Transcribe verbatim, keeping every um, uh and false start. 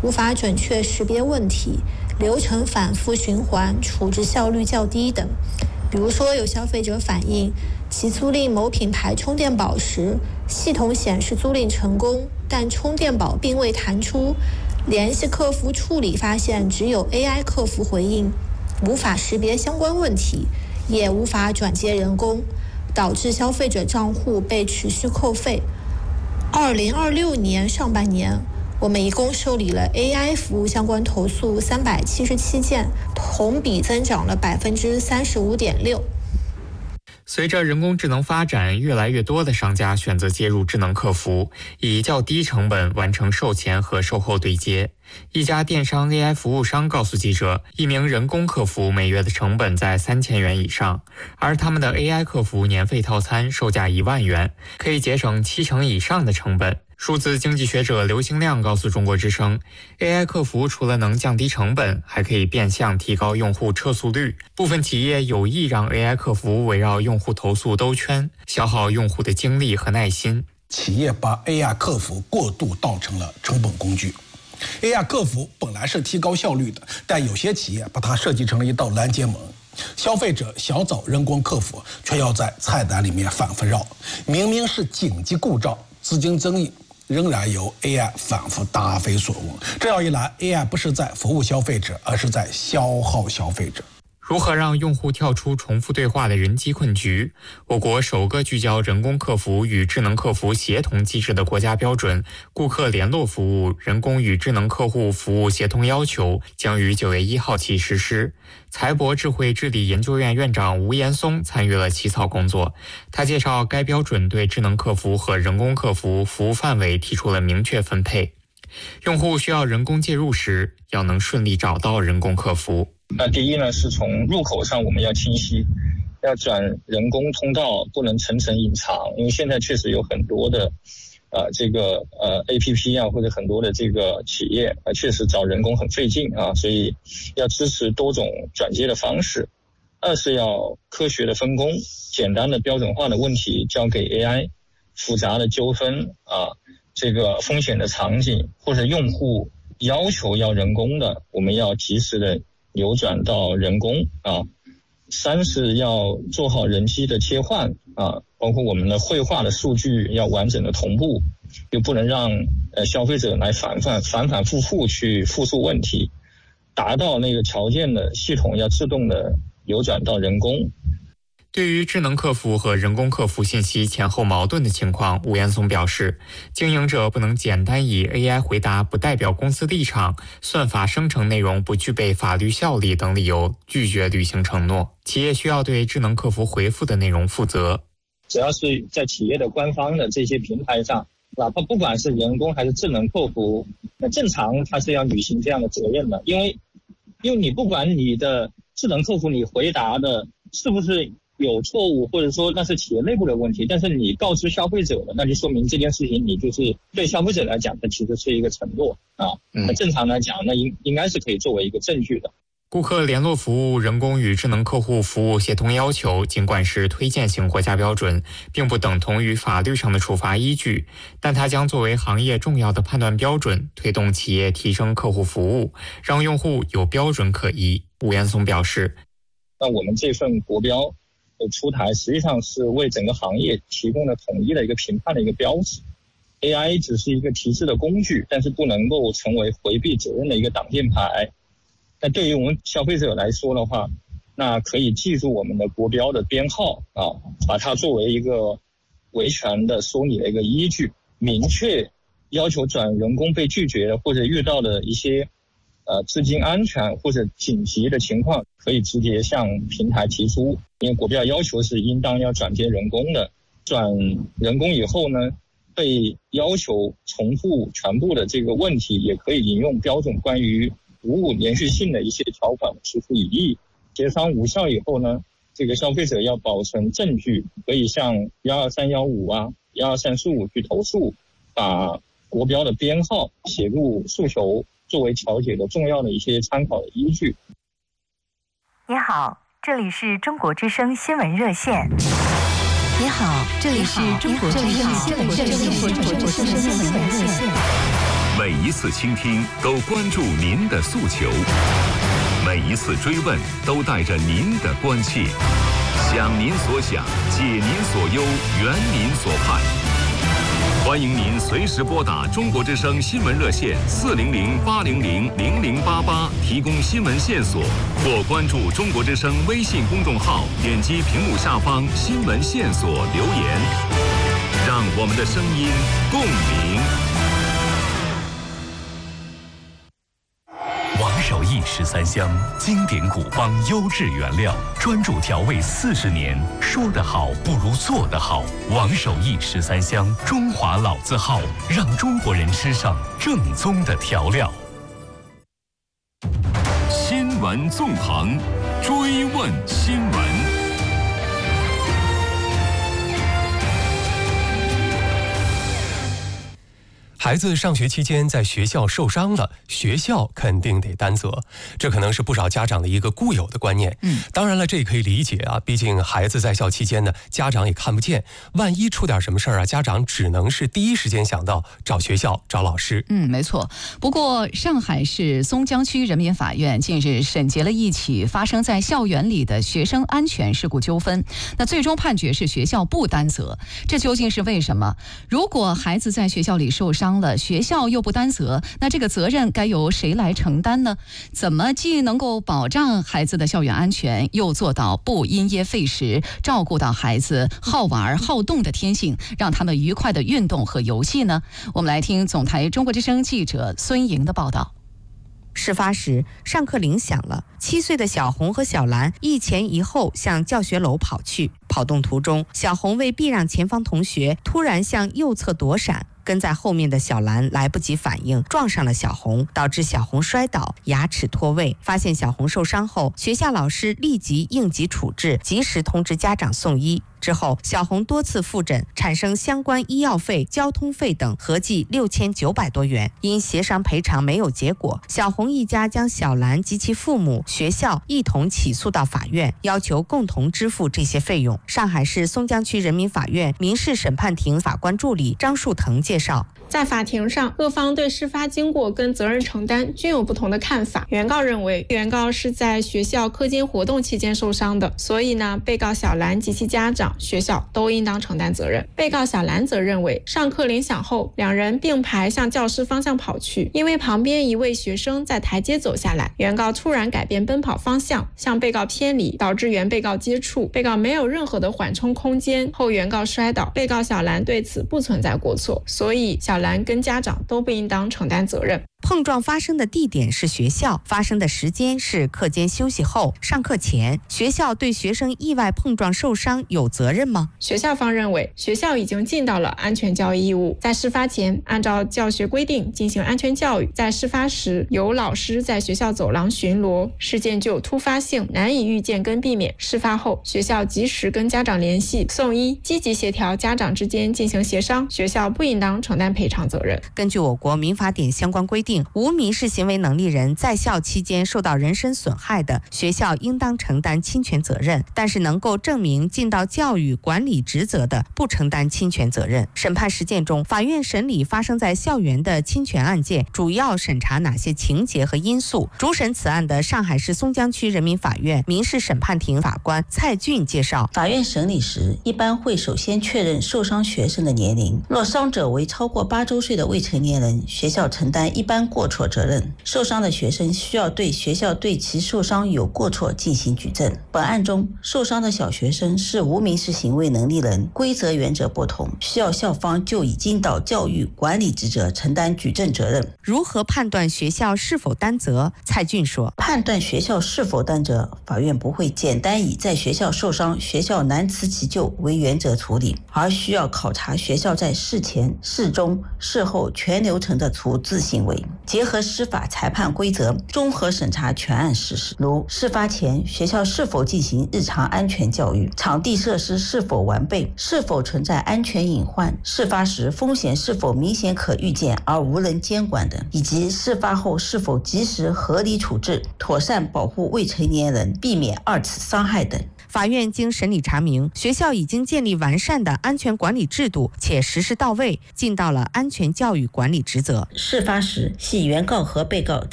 无法准确识别问题，流程反复循环，处置效率较低等。比如说，有消费者反映，其租赁某品牌充电宝时，系统显示租赁成功，但充电宝并未弹出。联系客服处理发现，只有 A I 客服回应，无法识别相关问题，也无法转接人工，导致消费者账户被持续扣费。二零二六年上半年，我们一共受理了 A I 服务相关投诉三百七十七件，同比增长了百分之三十五点六。 随着人工智能发展，越来越多的商家选择接入智能客服，以较低成本完成售前和售后对接。一家电商 A I 服务商告诉记者，一名人工客服每月的成本在三千元以上，而他们的 A I 客服年费套餐售价一万元，可以节省七成以上的成本。数字经济学者刘兴亮告诉中国之声 ，A I 客服除了能降低成本，还可以变相提高用户撤诉率。部分企业有意让 A I 客服围绕用户投诉兜圈，消耗用户的精力和耐心。 企业把 A I 客服过度当成了成本工具。A I 客服本来是提高效率的，但有些企业把它设计成了一道拦截门。消费者想找人工客服，却要在菜单里面反复绕。明明是紧急故障、资金争议，仍然由 A I 反复答非所问。这样一来 ，A I 不是在服务消费者，而是在消耗消费者。 如何让用户跳出重复对话的人机困局？我国首个聚焦人工客服与智能客服协同机制的国家标准《顾客联络服务人工与智能客户服务协同要求》将于九月一号起实施。财博智慧治理研究院院长吴岩松参与了起草工作。他介绍，该标准对智能客服和人工客服服务范围提出了明确分配。用户需要人工介入时，要能顺利找到人工客服。 那第一呢，是从入口上我们要清晰，要转人工通道，不能层层隐藏，因为现在确实有很多的呃这个呃 A P P 啊，或者很多的这个企业呃确实找人工很费劲啊，所以要支持多种转接的方式。二是要科学的分工，简单的标准化的问题交给 A I， 复杂的纠纷啊，这个风险的场景或者用户要求要人工的，我们要及时的扭转到人工啊。三是要做好人机的切换啊，包括我们的绘画的数据要完整的同步，又不能让呃消费者来反反反反复复去复述问题，达到那个条件的系统要自动的扭转到人工。 对于智能客服和人工客服信息前后矛盾的情况，吴岩松表示，经营者不能简单以 A I 回答不代表公司立场、算法生成内容不具备法律效力等理由拒绝履行承诺。企业需要对智能客服回复的内容负责。 只要是在企业的官方的这些平台上，哪怕不管是人工还是智能客服，那正常它是要履行这样的责任的，因为因为你不管你的智能客服你回答的是不是有错误，或者说那是企业内部的问题，但是你告知消费者了，那就说明这件事情你就是对消费者来讲，它其实是一个承诺啊。那正常来讲，那应应该是可以作为一个证据的。 顾客联络服务人工与智能客户服务协同要求尽管是推荐型国家标准，并不等同于法律上的处罚依据，但它将作为行业重要的判断标准，推动企业提升客户服务，让用户有标准可依。吴岩松表示， 那我们这份国标的出台实际上是为整个行业提供了统一的一个评判的一个标志。 A I 只是一个提示的工具，但是不能够成为回避责任的一个挡箭牌。那对于我们消费者来说的话，那可以记住我们的国标的编号啊，把它作为一个维权的说理的一个依据，明确要求转人工被拒绝的或者遇到的一些呃资金安全或者紧急的情况，可以直接向平台提出。因为国标要求是应当要转接人工的，转人工以后呢，被要求重复全部的这个问题，也可以引用标准关于服务连续性的一些条款提出异议。协商无效以后呢，这个消费者要保存证据，可以向一二三一五啊、一二三四五去投诉，把国标的编号写入诉求，作为调解的重要的一些参考的依据。 你好，这里是中国之声新闻热线。 你好，这里是中国之声新闻热线。 稳每一次倾听都关注您的诉求，每一次追问都带着您的关切。想您所想，解您所忧，圆您所盼。欢迎您随时拨打中国之声新闻热线四零零八零零零零八八提供新闻线索，或关注中国之声微信公众号，点击屏幕下方新闻线索留言，让我们的声音共鸣。 王守义十三香，经典古方优质原料，专注调味四十年，说得好不如做得好。王守义十三香，中华老字号，让中国人吃上正宗的调料。 新闻纵横，追问新闻。 孩子上学期间在学校受伤了，学校肯定得担责，这可能是不少家长的一个固有的观念。嗯，当然了，这也可以理解啊，毕竟孩子在校期间呢，家长也看不见，万一出点什么事儿啊，家长只能是第一时间想到找学校、找老师。 嗯，没错。不过，上海市松江区人民法院近日审结了一起发生在校园里的学生安全事故纠纷，那最终判决是学校不担责。这究竟是为什么？如果孩子在学校里受伤了，学校又不担责，那这个责任该由谁来承担呢？怎么既能够保障孩子的校园安全，又做到不因噎废食，照顾到孩子好玩好动的天性，让他们愉快的运动和游戏呢？我们来听总台中国之声记者孙莹的报道。 事发时，上课铃响了，七岁的小红和小兰一前一后向教学楼跑去。跑动途中，小红为避让前方同学，突然向右侧躲闪。跟在后面的小兰来不及反应，撞上了小红，导致小红摔倒，牙齿脱位。发现小红受伤后，学校老师立即应急处置，及时通知家长送医。之后，小红多次复诊，产生相关医药费、交通费等合计六千九百多元。因协商赔偿没有结果，小红一家将小兰及其父母、学校一同起诉到法院，要求共同支付这些费用。上海市松江区人民法院民事审判庭法官助理张树腾介绍， 在法庭上，各方对事发经过跟责任承担均有不同的看法。原告认为，原告是在学校课间活动期间受伤的，所以呢，被告小兰及其家长、学校都应当承担责任。被告小兰则认为，上课铃响后，两人并排向教室方向跑去，因为旁边一位学生在台阶走下来，原告突然改变奔跑方向，向被告偏离，导致原被告接触，被告没有任何的缓冲空间，后原告摔倒。被告小兰对此不存在过错，所以小兰跟家长都不应当承担责任。 碰撞发生的地点是学校，发生的时间是课间休息后、上课前。学校对学生意外碰撞受伤有责任吗？ 学校方认为，学校已经尽到了安全教育义务，在事发前按照教学规定进行安全教育，在事发时有老师在学校走廊巡逻，事件具有突发性，难以预见跟避免。事发后，学校及时跟家长联系送医，积极协调家长之间进行协商，学校不应当承担赔偿责任。 根据我国民法典相关规定，无民事行为能力人在校期间受到人身损害的，学校应当承担侵权责任，但是能够证明尽到教育管理职责的，不承担侵权责任。审判实践中，法院审理发生在校园的侵权案件，主要审查哪些情节和因素？主审此案的上海市松江区人民法院民事审判庭法官蔡俊介绍， 法院审理时一般会首先确认受伤学生的年龄，若伤者为超过八周岁的未成年人，学校承担一般过错责任，受伤的学生需要对学校对其受伤有过错进行举证。本案中，受伤的小学生是无民事行为能力人，规则原则不同，需要校方就已尽到教育管理职责承担举证责任。 如何判断学校是否担责？蔡俊说， 判断学校是否担责，法院不会简单以在学校受伤，学校难辞其咎为原则处理，而需要考察学校在事前、事中、事后全流程的处置行为，结合司法裁判规则，综合审查全案事实，如事发前学校是否进行日常安全教育，场地设施是否完备，是否存在安全隐患，事发时风险是否明显可预见而无人监管等，以及事发后是否及时合理处置，妥善保护未成年人，避免二次伤害等。 法院经审理查明，学校已经建立完善的安全管理制度，且实施到位，尽到了安全教育管理职责。 事发时系原告和被告